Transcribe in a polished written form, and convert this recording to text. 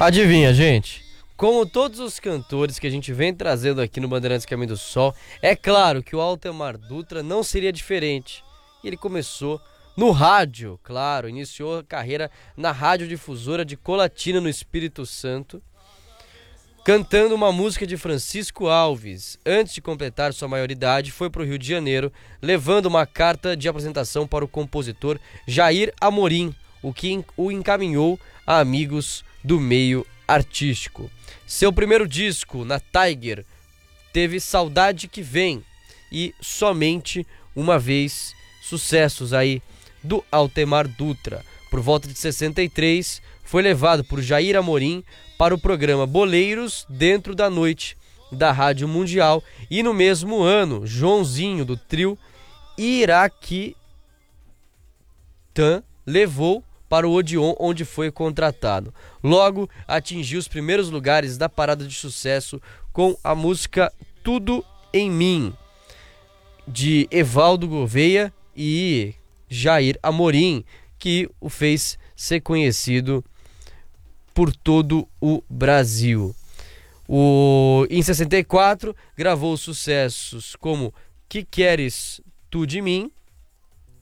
Adivinha, gente? Como todos os cantores que a gente vem trazendo aqui no Bandeirantes Caminho do Sol, é claro que o Altemar Dutra não seria diferente. Ele começou no rádio, claro, iniciou a carreira na radiodifusora de Colatina, no Espírito Santo, cantando uma música de Francisco Alves. Antes de completar sua maioridade, foi para o Rio de Janeiro, levando uma carta de apresentação para o compositor Jair Amorim, o que o encaminhou a amigos do meio artístico. Seu primeiro disco, na Tiger, teve Saudade que Vem e Somente Uma Vez, sucessos aí do Altemar Dutra. Por volta de 63, foi levado por Jair Amorim para o programa Boleiros Dentro da Noite, da Rádio Mundial, e no mesmo ano, Joãozinho, do trio Iraquitã, levou para o Odeon, onde foi contratado. Logo, atingiu os primeiros lugares da parada de sucesso com a música Tudo em Mim, de Evaldo Gouveia e Jair Amorim, que o fez ser conhecido por todo o Brasil. Em 64, gravou sucessos como Que Queres Tu de Mim